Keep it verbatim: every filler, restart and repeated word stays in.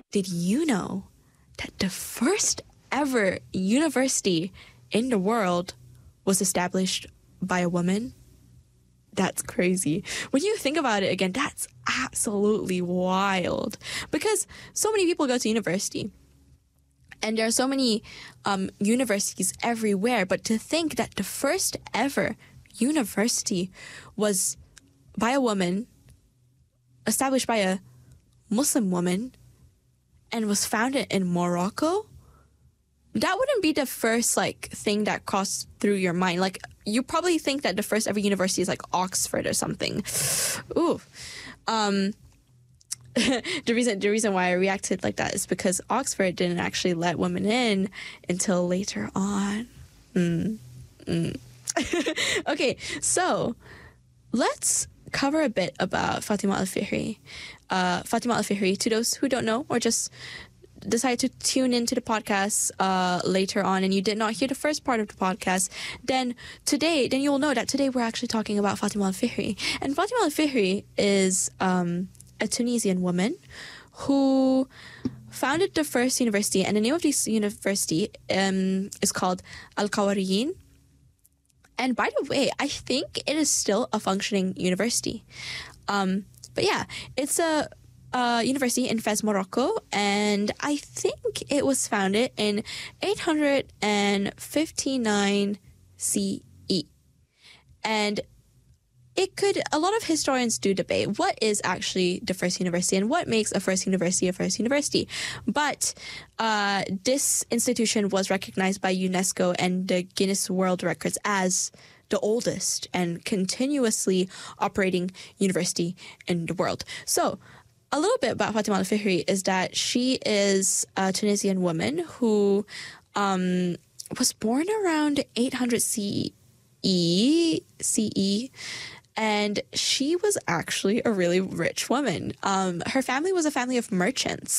did you know that the first ever university in the world was established by a woman? That's crazy. When you think about it again, that's absolutely wild. Because so many people go to university. And there are so many um, universities everywhere. But to think that the first ever university was by a woman, established by a Muslim woman, and was founded in Morocco, that wouldn't be the first like thing that crossed through your mind. Like, you probably think that the first ever university is like Oxford or something. Ooh. Um, the reason the reason why I reacted like that is because Oxford didn't actually let women in until later on. Mm. Mm. Okay, so let's cover a bit about Fatima Al-Fihri. Uh, Fatima Al-Fihri, to those who don't know or just decide to tune into the podcast uh, later on and you did not hear the first part of the podcast, then today, then you'll know that today we're actually talking about Fatima Al-Fihri. And Fatima Al-Fihri is um, a Tunisian woman who founded the first university, and the name of this university um, is called Al-Qawariyin. And by the way, I think it is still a functioning university. Um, but yeah, it's a Uh, university in Fez, Morocco, and I think it was founded in eight hundred fifty-nine C E. And it could, a lot of historians do debate what is actually the first university and what makes a first university a first university. But uh, this institution was recognized by UNESCO and the Guinness World Records as the oldest and continuously operating university in the world. So, a little bit about Fatima Al-Fihri is that she is a Tunisian woman who um, was born around eight hundred C E, C E, and she was actually a really rich woman. Um, her family was a family of merchants.